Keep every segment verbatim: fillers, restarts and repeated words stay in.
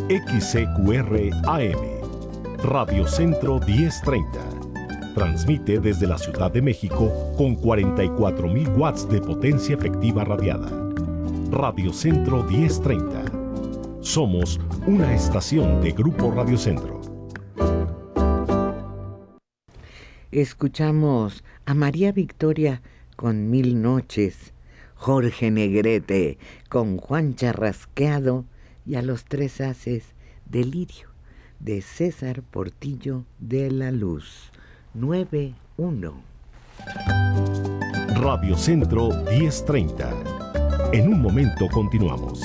X C Q R A M, Radio Centro diez treinta. Transmite desde la Ciudad de México con cuarenta y cuatro mil watts de potencia efectiva radiada. Radio Centro diez treinta. Somos una estación de Grupo Radio Centro. Escuchamos a María Victoria con Mil Noches, Jorge Negrete con Juan Charrasqueado y a los tres haces Delirio de César Portillo de la Luz. nueve uno. Radio Centro diez treinta. En un momento continuamos.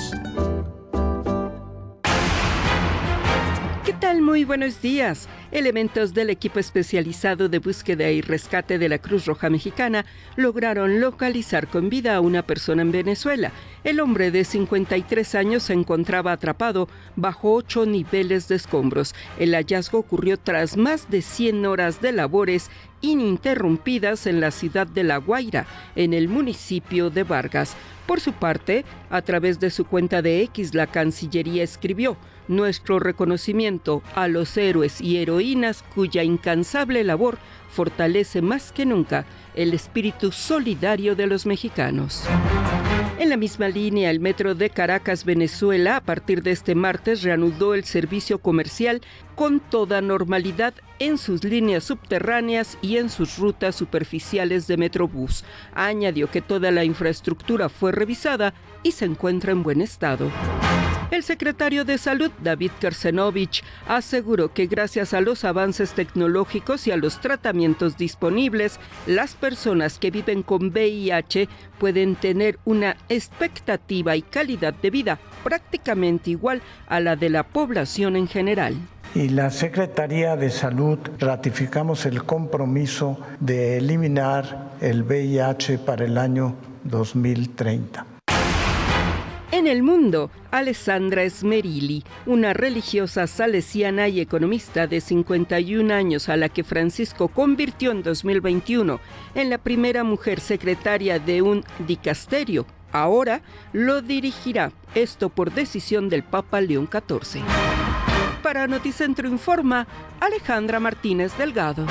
¿Qué tal? Muy buenos días. Elementos del equipo especializado de búsqueda y rescate de la Cruz Roja Mexicana lograron localizar con vida a una persona en Venezuela. El hombre de cincuenta y tres años se encontraba atrapado bajo ocho niveles de escombros. El hallazgo ocurrió tras más de cien horas de labores ininterrumpidas en la ciudad de La Guaira, en el municipio de Vargas. Por su parte, a través de su cuenta de X, la Cancillería escribió: nuestro reconocimiento a los héroes y heroínas cuya incansable labor fortalece más que nunca el espíritu solidario de los mexicanos. En la misma línea, el metro de Caracas, Venezuela, a partir de este martes reanudó el servicio comercial con toda normalidad en sus líneas subterráneas y en sus rutas superficiales de Metrobús. Añadió que toda la infraestructura fue revisada y se encuentra en buen estado. El secretario de Salud, David Kersenovich, aseguró que gracias a los avances tecnológicos y a los tratamientos disponibles, las personas que viven con V I H pueden tener una expectativa y calidad de vida prácticamente igual a la de la población en general. Y la Secretaría de Salud ratificamos el compromiso de eliminar el V I H para el año dos mil treinta. En el mundo, Alessandra Smerilli, una religiosa salesiana y economista de cincuenta y un años a la que Francisco convirtió en dos mil veintiuno en la primera mujer secretaria de un dicasterio, ahora lo dirigirá, esto por decisión del Papa León catorce. Para Noticentro Informa, Alejandra Martínez Delgado.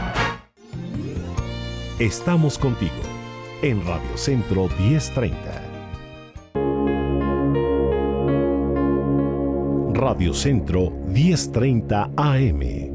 Estamos contigo en Radio Centro diez treinta. Radio Centro diez treinta A M.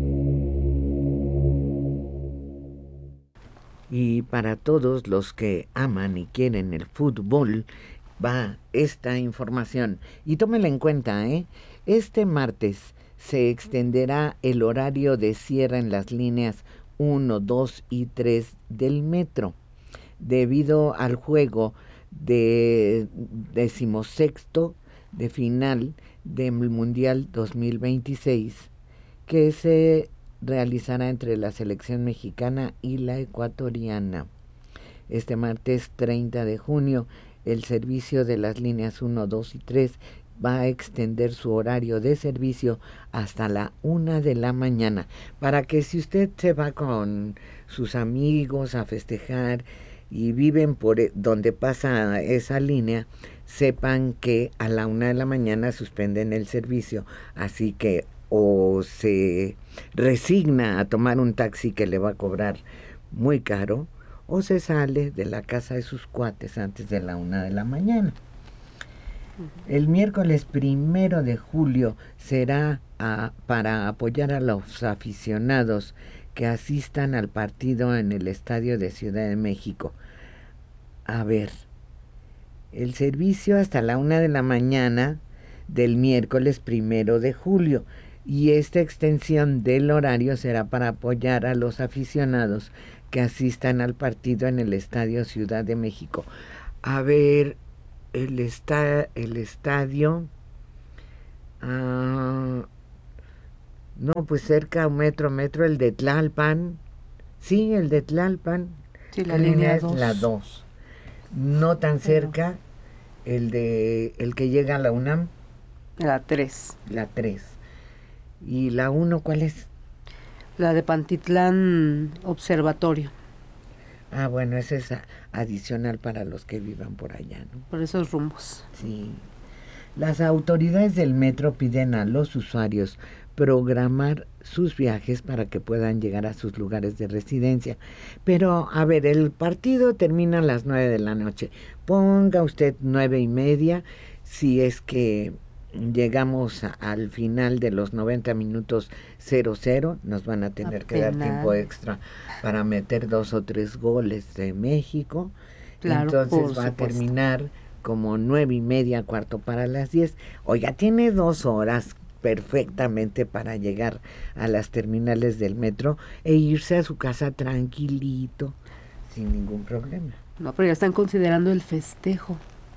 Y para todos los que aman y quieren el fútbol, va esta información. Y tómenla en cuenta, ¿eh? Este martes se extenderá el horario de cierre en las líneas uno, dos y tres del metro, debido al juego de decimosexto de final del Mundial dos mil veintiséis, que se realizará entre la selección mexicana y la ecuatoriana. Este martes treinta de junio, el servicio de las líneas uno, dos y tres va a extender su horario de servicio hasta la una de la mañana, para que si usted se va con sus amigos a festejar y viven por donde pasa esa línea, sepan que a la una de la mañana suspenden el servicio, así que o se resigna a tomar un taxi que le va a cobrar muy caro, o se sale de la casa de sus cuates antes de la una de la mañana. El miércoles primero de julio será a, para apoyar a los aficionados que asistan al partido en el estadio de Ciudad de México. A ver, el servicio hasta la una de la mañana del miércoles primero de julio, y esta extensión del horario será para apoyar a los aficionados que asistan al partido en el estadio Ciudad de México. A ver, el, esta, el estadio, uh, no, pues cerca, un metro, metro, el de Tlalpan, sí, el de Tlalpan, sí, la, la línea, línea es dos. la dos. No tan cerca, el de el que llega a la UNAM. La tres. La tres. ¿Y la uno cuál es? La de Pantitlán Observatorio. Ah, bueno, esa es adicional para los que vivan por allá, ¿no? Por esos rumbos. Sí. Las autoridades del metro piden a los usuarios programar sus viajes para que puedan llegar a sus lugares de residencia. Pero, a ver, el partido termina a las nueve de la noche. Ponga usted nueve y media, si es que llegamos a, al final de los noventa minutos cero cero, nos van a tener Apenas. que dar tiempo extra para meter dos o tres goles de México. Claro, entonces va a terminar como nueve y media, cuarto para las diez. Oiga, tiene dos horas perfectamente para llegar a las terminales del metro e irse a su casa tranquilito, sin ningún problema. No, pero ya están considerando el festejo.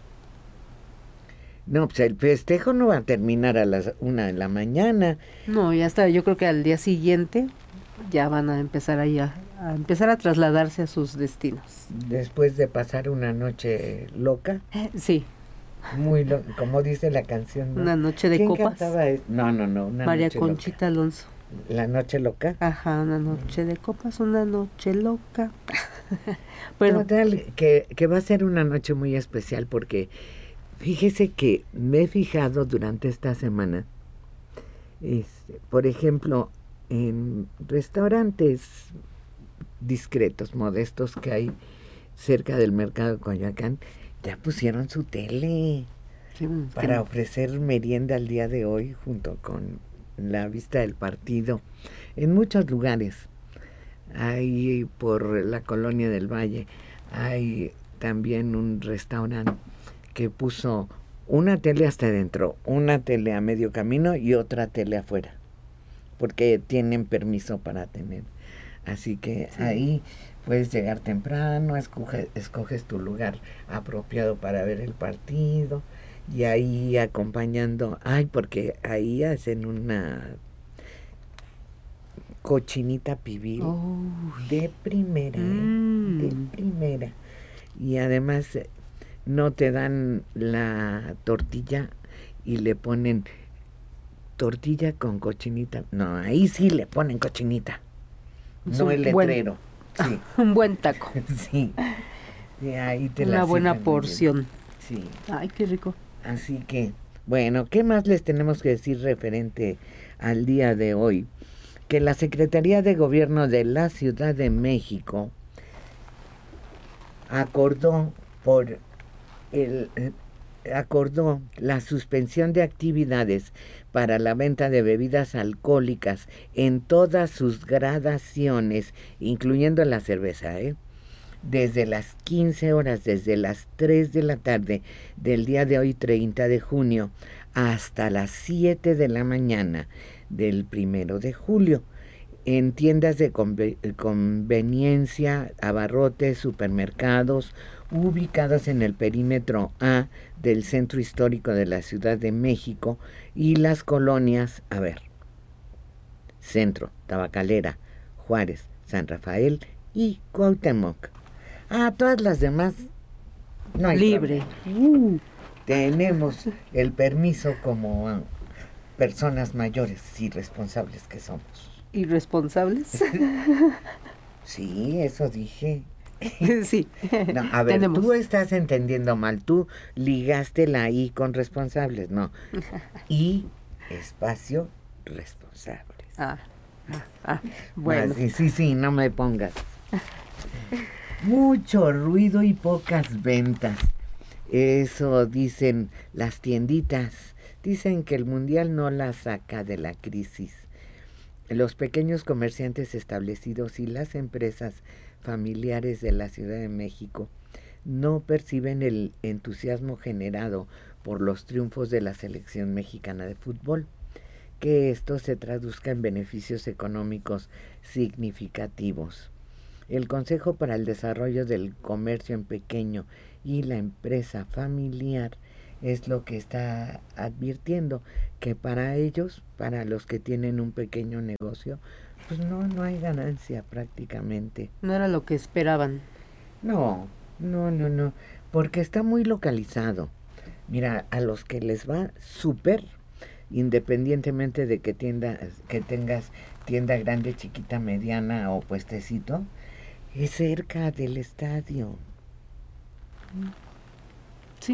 No, pues el festejo no va a terminar a las una de la mañana. No, ya está, yo creo que al día siguiente ya van a empezar ahí a, a empezar a trasladarse a sus destinos. Después de pasar una noche loca. Eh, sí. Muy lo, como dice la canción, ¿no? Una noche de ¿Quién copas. Cantaba es? No, no, no. Una María noche Conchita loca. Alonso. La noche loca. Ajá, una noche de copas, una noche loca. Bueno, total, que, que va a ser una noche muy especial porque fíjese que me he fijado durante esta semana, este, por ejemplo, en restaurantes discretos, modestos que hay cerca del mercado de Coyoacán, ya pusieron su tele sí, para sí. ofrecer merienda al día de hoy junto con la vista del partido. En muchos lugares, hay por la Colonia del Valle, hay también un restaurante que puso una tele hasta adentro, una tele a medio camino y otra tele afuera, porque tienen permiso para tener. Así que sí. Ahí puedes llegar temprano, escoge, escoges tu lugar apropiado para ver el partido y ahí acompañando, ay, porque ahí hacen una cochinita pibil oh. de primera, mm. de primera. Y además no te dan la tortilla y le ponen tortilla con cochinita. No, ahí sí le ponen cochinita, es no el letrero. Buen, sí. Un buen taco. Sí. Y ahí te Una la buena porción. Sí. Ay, qué rico. Así que, bueno, ¿qué más les tenemos que decir referente al día de hoy? Que la Secretaría de Gobierno de la Ciudad de México acordó por el eh, acordó la suspensión de actividades para la venta de bebidas alcohólicas en todas sus gradaciones, incluyendo la cerveza, ¿eh? Desde las quince horas, desde las tres de la tarde del día de hoy, treinta de junio, hasta las siete de la mañana del primero de julio, en tiendas de conve- conveniencia, abarrotes, supermercados, ubicados en el perímetro A del Centro Histórico de la Ciudad de México y las colonias, a ver, Centro, Tabacalera, Juárez, San Rafael y Cuauhtémoc. Ah, todas las demás no hay libre. Uh, tenemos el permiso como uh, personas mayores y responsables que somos. ¿Irresponsables? Sí, eso dije. Sí. No, a ver, tenemos. Tú estás entendiendo mal. Tú ligaste la I con responsables, no. Y espacio responsables. Ah, ah, ah bueno. Ah, sí, sí, sí, no me pongas. Mucho ruido y pocas ventas. Eso dicen las tienditas. Dicen que el mundial no la saca de la crisis. Los pequeños comerciantes establecidos y las empresas familiares de la Ciudad de México no perciben el entusiasmo generado por los triunfos de la selección mexicana de fútbol. Que esto se traduzca en beneficios económicos significativos. El Consejo para el Desarrollo del Comercio en Pequeño y la Empresa Familiar es lo que está advirtiendo, que para ellos, para los que tienen un pequeño negocio, pues no, no hay ganancia prácticamente. No era lo que esperaban. No, no, no, no, porque está muy localizado. Mira, a los que les va súper, independientemente de que, tienda, que tengas tienda grande, chiquita, mediana o puestecito, es cerca del estadio. Sí,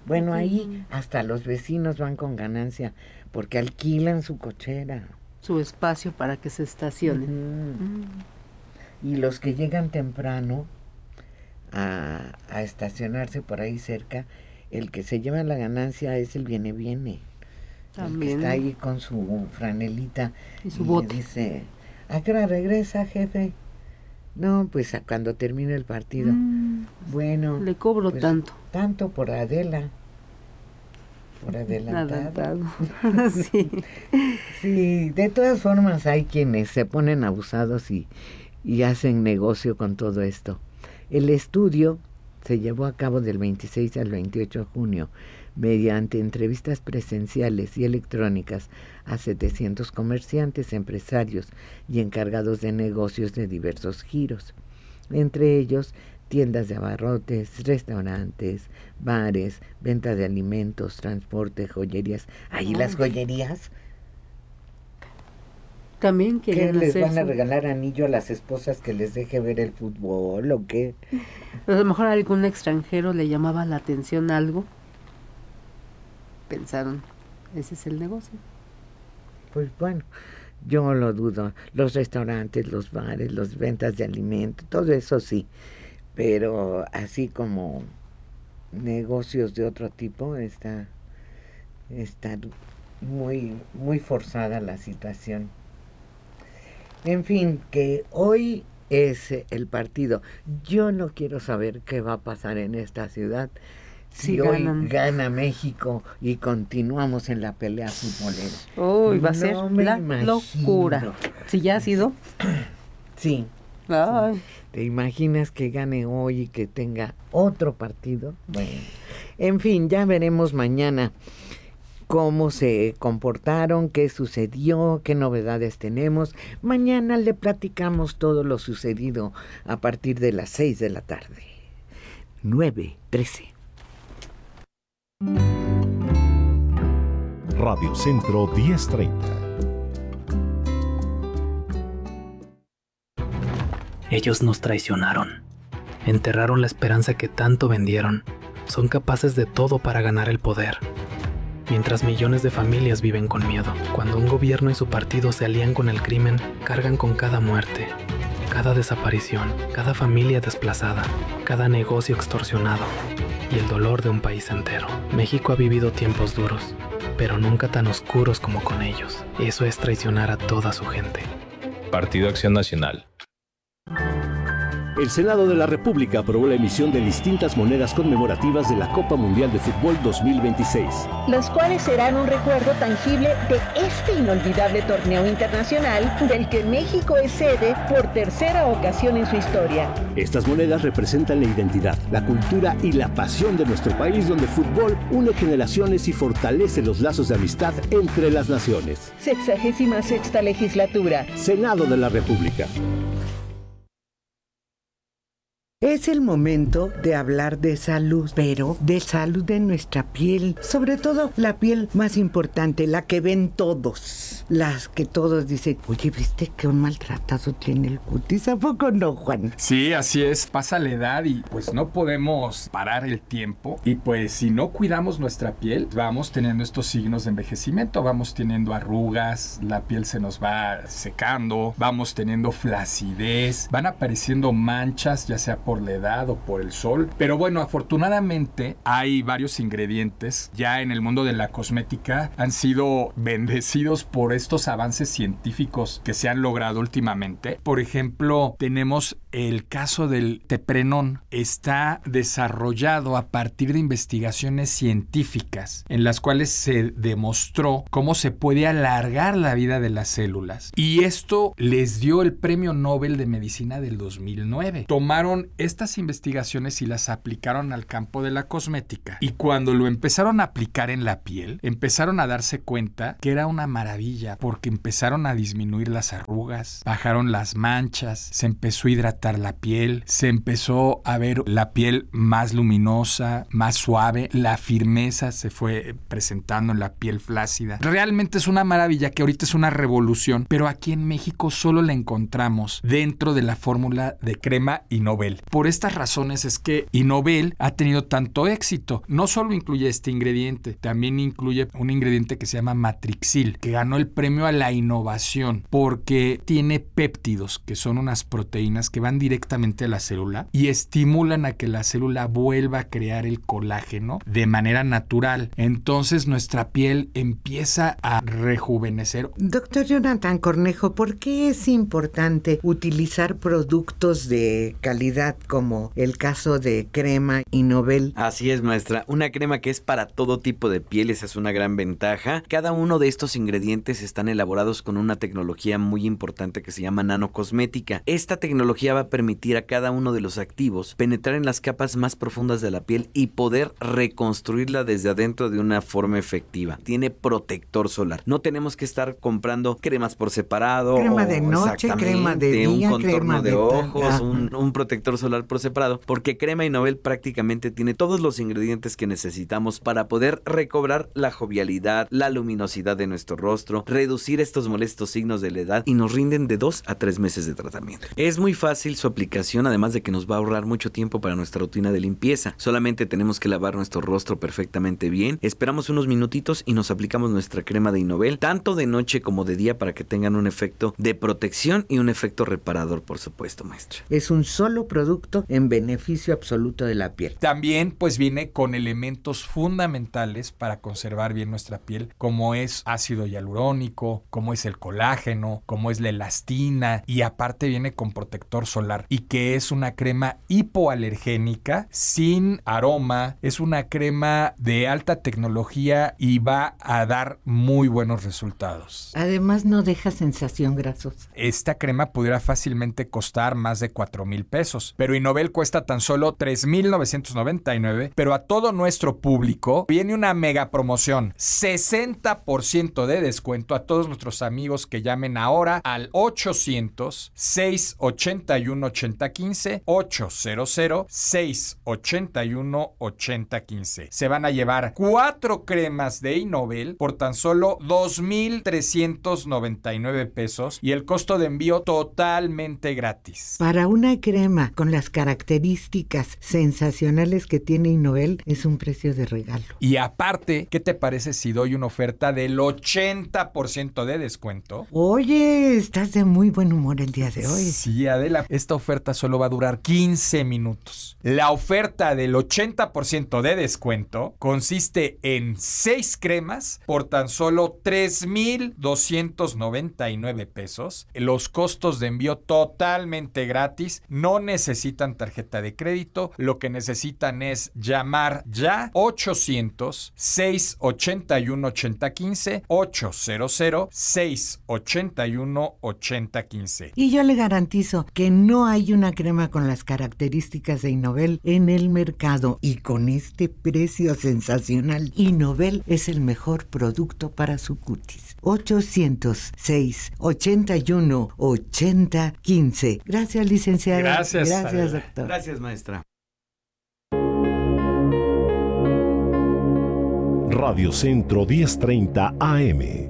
Bueno, ahí hasta los vecinos van con ganancia porque alquilan su cochera. Su espacio para que se estacionen. Uh-huh. Mm. Y los que llegan temprano a, a estacionarse por ahí cerca, el que se lleva la ganancia es el viene viene. También. El que está ahí con su franelita y su y bote. Dice, ¿a qué hora regresa, jefe? No, pues a cuando termine el partido. Mm, bueno. Le cobro pues, tanto. Tanto por Adela. Por adelantado. sí. Sí, de todas formas hay quienes se ponen abusados y, y hacen negocio con todo esto. El estudio se llevó a cabo del veintiséis al veintiocho de junio mediante entrevistas presenciales y electrónicas a setecientos comerciantes, empresarios y encargados de negocios de diversos giros, entre ellos tiendas de abarrotes, restaurantes, bares, venta de alimentos, transporte, joyerías. ¿Ahí oh, las joyerías? También ¿Qué les van a regalar anillo a las esposas que les deje ver el fútbol o qué? A lo mejor a algún extranjero le llamaba la atención algo. Pensaron, ese es el negocio. Pues bueno, yo lo dudo. Los restaurantes, los bares, las ventas de alimentos, todo eso sí. Pero así como negocios de otro tipo, está, está muy, muy forzada la situación. En fin, que hoy es el partido. Yo no quiero saber qué va a pasar en esta ciudad. Si sí, hoy ganan. Gana México y continuamos en la pelea futbolera. Uy, va a no ser la imagino. Locura. ¿Si ya ha sido? Sí. Ay. ¿Te imaginas que gane hoy y que tenga otro partido? Bueno, en fin, ya veremos mañana cómo se comportaron, qué sucedió, qué novedades tenemos. Mañana le platicamos todo lo sucedido a partir de las seis de la tarde. nueve trece. Radio Centro diez treinta. Ellos nos traicionaron, enterraron la esperanza que tanto vendieron, son capaces de todo para ganar el poder. Mientras millones de familias viven con miedo, cuando un gobierno y su partido se alían con el crimen, cargan con cada muerte, cada desaparición, cada familia desplazada, cada negocio extorsionado y el dolor de un país entero. México ha vivido tiempos duros, pero nunca tan oscuros como con ellos. Eso es traicionar a toda su gente. Partido Acción Nacional. El Senado de la República aprobó la emisión de distintas monedas conmemorativas de la Copa Mundial de Fútbol dos mil veintiséis. Las cuales serán un recuerdo tangible de este inolvidable torneo internacional del que México es sede por tercera ocasión en su historia. Estas monedas representan la identidad, la cultura y la pasión de nuestro país, donde el fútbol une generaciones y fortalece los lazos de amistad entre las naciones. Sexagésima sexta legislatura. Senado de la República. Es el momento de hablar de salud, pero de salud de nuestra piel, sobre todo la piel más importante, la que ven todos, las que todos dicen, oye, ¿viste qué maltratado tiene el cutis? ¿A poco no, Juan? Sí, así es, pasa la edad y pues no podemos parar el tiempo y pues si no cuidamos nuestra piel, vamos teniendo estos signos de envejecimiento, vamos teniendo arrugas, la piel se nos va secando, vamos teniendo flacidez, van apareciendo manchas, ya sea por la edad o por el sol. Pero bueno, afortunadamente hay varios ingredientes ya en el mundo de la cosmética, han sido bendecidos por estos avances científicos que se han logrado últimamente. Por ejemplo, tenemos el caso del teprenón. Está desarrollado a partir de investigaciones científicas en las cuales se demostró cómo se puede alargar la vida de las células. Y esto les dio el Premio Nobel de Medicina del dos mil nueve. Tomaron estas investigaciones y las aplicaron al campo de la cosmética. Y cuando lo empezaron a aplicar en la piel, empezaron a darse cuenta que era una maravilla porque empezaron a disminuir las arrugas, bajaron las manchas, se empezó a hidratar hidratar la piel, se empezó a ver la piel más luminosa, más suave, la firmeza se fue presentando en la piel flácida. Realmente es una maravilla que ahorita es una revolución, pero aquí en México solo la encontramos dentro de la fórmula de crema Innovel. Por estas razones es que Innovel ha tenido tanto éxito. No solo incluye este ingrediente, también incluye un ingrediente que se llama Matrixil, que ganó el premio a la innovación porque tiene péptidos, que son unas proteínas que van directamente a la célula y estimulan a que la célula vuelva a crear el colágeno de manera natural. Entonces nuestra piel empieza a rejuvenecer. Doctor Jonathan Cornejo, ¿por qué es importante utilizar productos de calidad como el caso de crema Innovel? Así es, maestra. Una crema que es para todo tipo de pieles, es una gran ventaja. Cada uno de estos ingredientes están elaborados con una tecnología muy importante que se llama nanocosmética. Esta tecnología va a permitir a cada uno de los activos penetrar en las capas más profundas de la piel y poder reconstruirla desde adentro de una forma efectiva. Tiene protector solar. No tenemos que estar comprando cremas por separado. Crema de noche, crema de día, un contorno de, de ojos, un, un protector solar por separado, porque Crema Innovel prácticamente tiene todos los ingredientes que necesitamos para poder recobrar la jovialidad, la luminosidad de nuestro rostro, reducir estos molestos signos de la edad y nos rinden de dos a tres meses de tratamiento. Es muy fácil su aplicación, además de que nos va a ahorrar mucho tiempo para nuestra rutina de limpieza. Solamente tenemos que lavar nuestro rostro perfectamente bien, esperamos unos minutitos y nos aplicamos nuestra crema de Innovel, tanto de noche como de día, para que tengan un efecto de protección y un efecto reparador, por supuesto, maestra. Es un solo producto en beneficio absoluto de la piel. También pues viene con elementos fundamentales para conservar bien nuestra piel, como es ácido hialurónico, como es el colágeno, como es la elastina, y aparte viene con protector solar, y que es una crema hipoalergénica, sin aroma, es una crema de alta tecnología y va a dar muy buenos resultados. Además no deja sensación grasosa. Esta crema pudiera fácilmente costar más de cuatro mil pesos, pero Innovel cuesta tan solo tres mil novecientos noventa y nueve, pero a todo nuestro público viene una mega promoción, sesenta por ciento de descuento a todos nuestros amigos que llamen ahora al ochocientos, seiscientos ochenta y uno, ochenta quince, ochocientos, seiscientos ochenta y uno, ochenta quince. Se van a llevar cuatro cremas de Innovel por tan solo dos mil trescientos noventa y nueve pesos y el costo de envío totalmente gratis. Para una crema con las características sensacionales que tiene Innovel, es un precio de regalo. Y aparte, ¿qué te parece si doy una oferta del ochenta por ciento de descuento? Oye, estás de muy buen humor el día de hoy. Sí, Adela, esta oferta solo va a durar quince minutos. La oferta del ochenta por ciento de descuento consiste en seis cremas por tan solo tres mil doscientos noventa y nueve pesos. Los costos de envío totalmente gratis. No necesitan tarjeta de crédito. Lo que necesitan es llamar ya ochocientos, seiscientos ochenta y uno, ochenta quince, ochocientos, seiscientos ochenta y uno, ochenta quince. Y yo le garantizo que no hay una crema con las características de Innovel en el mercado, y con este precio sensacional, Innovel es el mejor producto para su cutis. ochocientos, seiscientos ochenta y uno, ochenta quince. Gracias, licenciada. Gracias. Gracias, doctor. Gracias, maestra. Radio Centro diez treinta A M.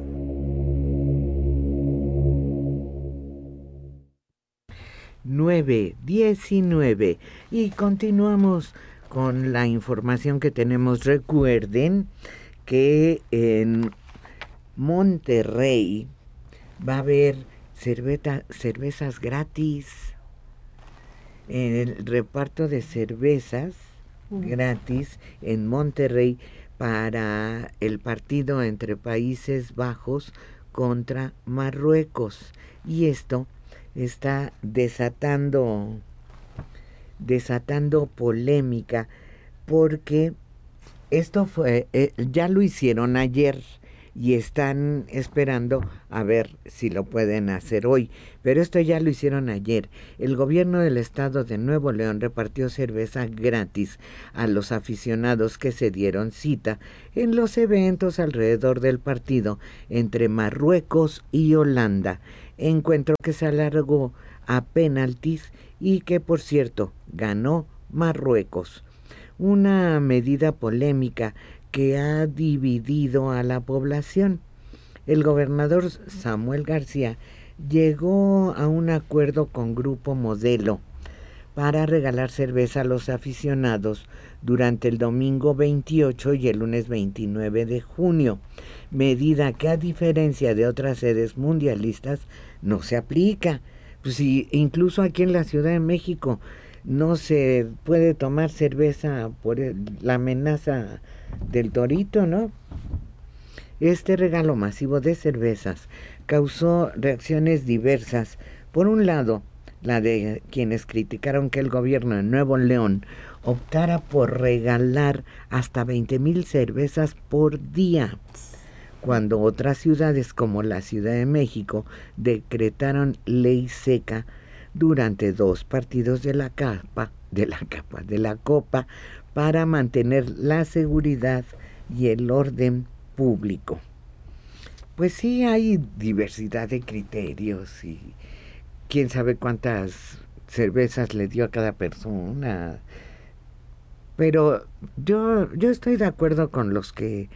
nueve diecinueve y continuamos con la información que tenemos. Recuerden que en Monterrey va a haber cerveza, cervezas gratis. En el reparto de cervezas gratis en Monterrey para el partido entre Países Bajos contra Marruecos. Y esto está desatando desatando polémica, porque esto fue eh, ya lo hicieron ayer y están esperando a ver si lo pueden hacer hoy. Pero esto ya lo hicieron ayer. El gobierno del estado de Nuevo León repartió cerveza gratis a los aficionados que se dieron cita en los eventos alrededor del partido entre Marruecos y Holanda, encuentro que se alargó a penaltis y que, por cierto, ganó Marruecos. Una medida polémica que ha dividido a la población. El gobernador Samuel García llegó a un acuerdo con Grupo Modelo para regalar cerveza a los aficionados durante el domingo veintiocho y el lunes veintinueve de junio, medida que, a diferencia de otras sedes mundialistas, no se aplica. Pues sí, incluso aquí en la Ciudad de México no se puede tomar cerveza por el, la amenaza del torito, ¿no? Este regalo masivo de cervezas causó reacciones diversas. Por un lado, la de quienes criticaron que el gobierno de Nuevo León optara por regalar hasta veinte mil cervezas por día, cuando otras ciudades como la Ciudad de México decretaron ley seca durante dos partidos de la capa, de la capa, de la Copa, para mantener la seguridad y el orden público. Pues sí, hay diversidad de criterios y quién sabe cuántas cervezas le dio a cada persona. Pero yo, yo estoy de acuerdo con los que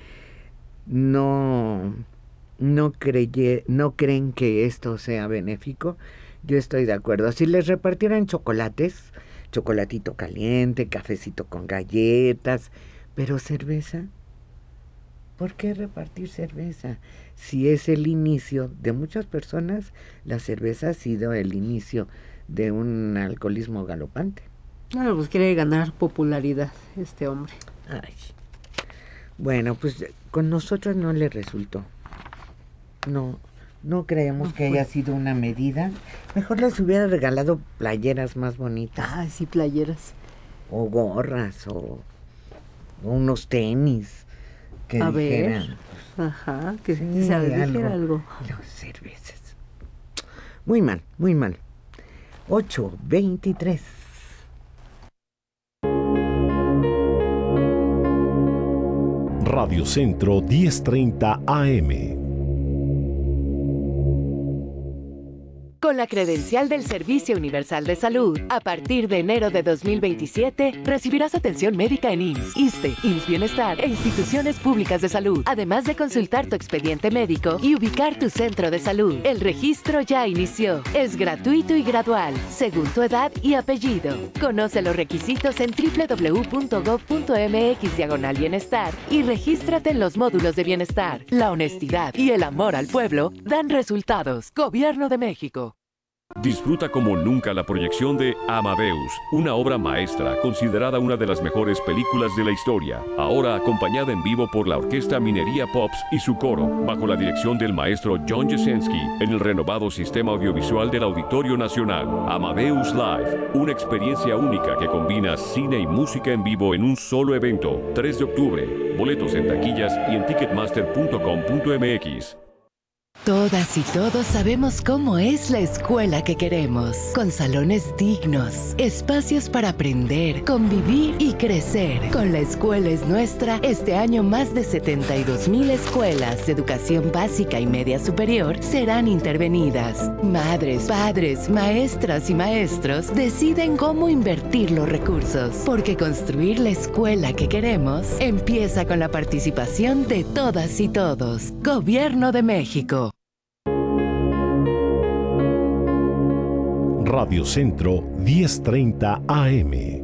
no, no, creye, no creen que esto sea benéfico. Yo estoy de acuerdo. Si les repartieran chocolates, chocolatito caliente, cafecito con galletas, pero cerveza, ¿por qué repartir cerveza? Si es el inicio de muchas personas, la cerveza ha sido el inicio de un alcoholismo galopante. Claro, pues quiere ganar popularidad este hombre. Ay. Bueno, pues con nosotros no le resultó. No, no creemos no que haya sido una medida. Mejor les hubiera regalado playeras más bonitas. Ah, sí, playeras. O gorras, o, o unos tenis. Que a dijeran, ver, pues, ajá, que sí, se dijera algo. Los cervezas. Muy mal, muy mal. ocho veintitrés. Radio Centro diez treinta A M. Con la credencial del Servicio Universal de Salud, a partir de enero de dos mil veintisiete, recibirás atención médica en I M S S, ISSSTE, I M S S Bienestar e instituciones públicas de salud, además de consultar tu expediente médico y ubicar tu centro de salud. El registro ya inició. Es gratuito y gradual, según tu edad y apellido. Conoce los requisitos en doble u doble u doble u punto gob punto eme equis diagonal bienestar y regístrate en los módulos de bienestar. La honestidad y el amor al pueblo dan resultados. Gobierno de México. Disfruta como nunca la proyección de Amadeus, una obra maestra considerada una de las mejores películas de la historia, ahora acompañada en vivo por la Orquesta Minería Pops y su coro, bajo la dirección del maestro John Jasenski, en el renovado sistema audiovisual del Auditorio Nacional. Amadeus Live, una experiencia única que combina cine y música en vivo en un solo evento. tres de octubre, boletos en taquillas y en ticketmaster punto com punto eme equis. Todas y todos sabemos cómo es la escuela que queremos, con salones dignos, espacios para aprender, convivir y crecer. Con La Escuela es Nuestra, este año más de setenta y dos mil escuelas de educación básica y media superior serán intervenidas. Madres, padres, maestras y maestros deciden cómo invertir los recursos, porque construir la escuela que queremos empieza con la participación de todas y todos. Gobierno de México. Radio Centro diez treinta A M.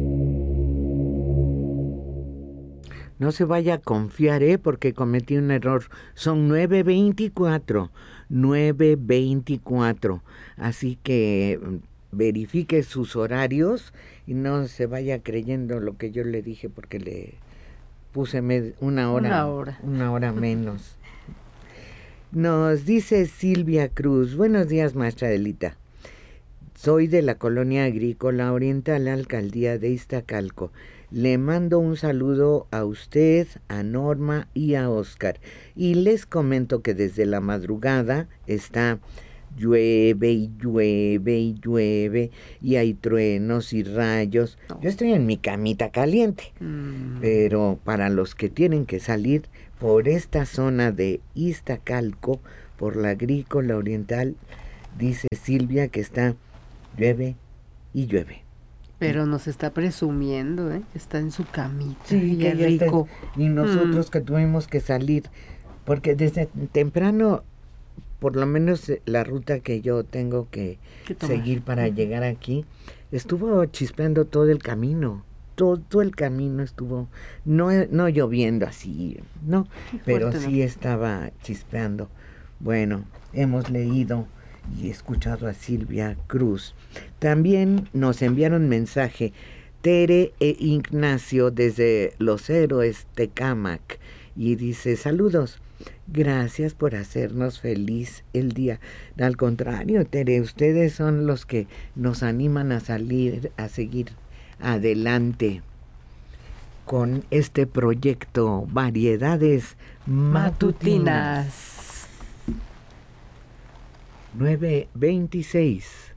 No se vaya a confiar, ¿eh? Porque cometí un error. Son nueve veinticuatro. nueve veinticuatro. Así que verifique sus horarios y no se vaya creyendo lo que yo le dije porque le puse una hora. Una hora. Una hora menos. Nos dice Silvia Cruz. Buenos días, maestra Adelita. Soy de la Colonia Agrícola Oriental, Alcaldía de Iztacalco. Le mando un saludo a usted, a Norma y a Oscar. Y les comento que desde la madrugada está llueve y llueve y llueve y hay truenos y rayos. No. Yo estoy en mi camita caliente, mm. pero para los que tienen que salir por esta zona de Iztacalco, por la Agrícola Oriental, dice Silvia que está llueve y llueve. Pero nos está presumiendo, ¿eh? Está en su camita. Sí, qué rico. Está, y nosotros mm. que tuvimos que salir, porque desde temprano, por lo menos la ruta que yo tengo que seguir para uh-huh. llegar aquí, estuvo chispeando todo el camino. Todo, todo el camino estuvo, no, no lloviendo así, no, pero fuerte, sí ¿no? estaba chispeando. Bueno, hemos leído y escuchado a Silvia Cruz. También nos enviaron mensaje Tere e Ignacio desde Los Héroes Tecámac y dice: saludos, gracias por hacernos feliz el día. Al contrario, Tere, ustedes son los que nos animan a salir, a seguir adelante con este proyecto Variedades Matutinas. nueve veintiséis.